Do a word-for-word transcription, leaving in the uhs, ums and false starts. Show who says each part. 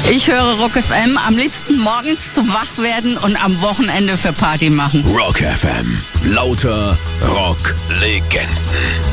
Speaker 1: Ich höre Rock F M am liebsten morgens zum Wachwerden und am Wochenende für Party machen.
Speaker 2: Rock F M. Lauter Rock-Legenden.